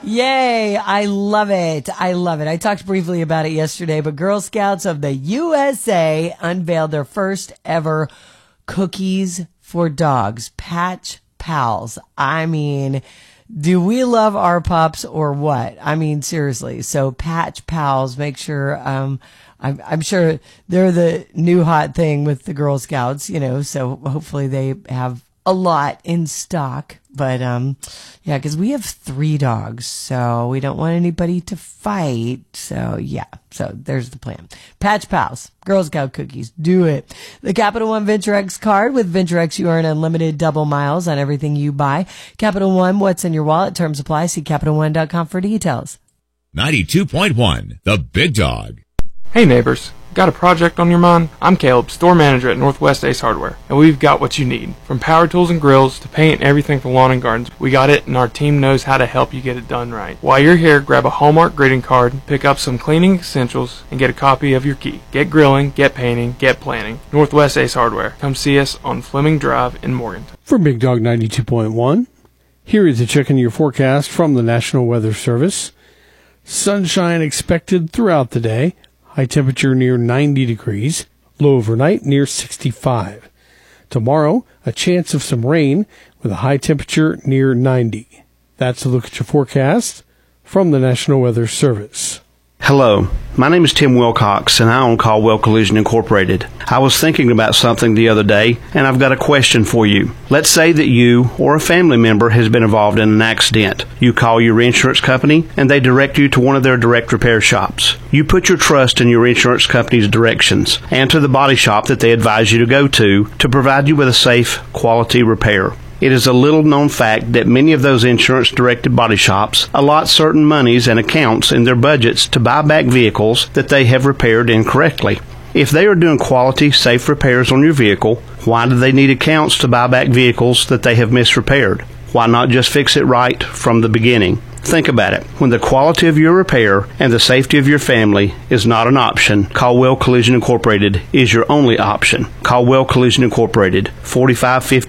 Yay. I love it. I love it. I talked briefly about it yesterday, but Girl Scouts of the USA unveiled their first ever cookies for dogs, Patch Pals. I mean, do we love our pups or what? I mean, seriously. So Patch Pals, make sure, I'm sure they're the new hot thing with the Girl Scouts, so hopefully they have a lot in stock. But, yeah, because we have 3 dogs, so we don't want anybody to fight. So, yeah, so there's the plan. Patch Pals, Girl Scout cookies, do it. The Capital One Venture X card. With Venture X, you earn unlimited double miles on everything you buy. Capital One, what's in your wallet? Terms apply. See CapitalOne.com for details. 92.1, The Big Dog. Hey neighbors, got a project on your mind? I'm Caleb, store manager at Northwest Ace Hardware, and we've got what you need. From power tools and grills to paint and everything for lawn and gardens, we got it, and our team knows how to help you get it done right. While you're here, grab a Hallmark greeting card, pick up some cleaning essentials, and get a copy of your key. Get grilling, get painting, get planning. Northwest Ace Hardware. Come see us on Fleming Drive in Morganton. For Big Dog 92.1, here is a check in your forecast from the National Weather Service. Sunshine expected throughout the day. High temperature near 90 degrees. Low overnight near 65. Tomorrow, a chance of some rain with a high temperature near 90. That's a look at your forecast from the National Weather Service. Hello, my name is Tim Wilcox, and I own Caldwell Collision Incorporated. I was thinking about something the other day, and I've got a question for you. Let's say that you or a family member has been involved in an accident. You call your insurance company, and they direct you to one of their direct repair shops. You put your trust in your insurance company's directions and to the body shop that they advise you to go to provide you with a safe, quality repair. It is a little-known fact that many of those insurance-directed body shops allot certain monies and accounts in their budgets to buy back vehicles that they have repaired incorrectly. If they are doing quality, safe repairs on your vehicle, why do they need accounts to buy back vehicles that they have misrepaired? Why not just fix it right from the beginning? Think about it. When the quality of your repair and the safety of your family is not an option, Caldwell Collision Incorporated is your only option. Caldwell Collision Incorporated, 4550